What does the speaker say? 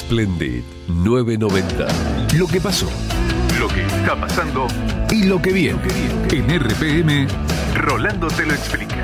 Splendid 990. Lo que pasó, lo que está pasando y lo que viene. En RPM, Rolando te lo explica.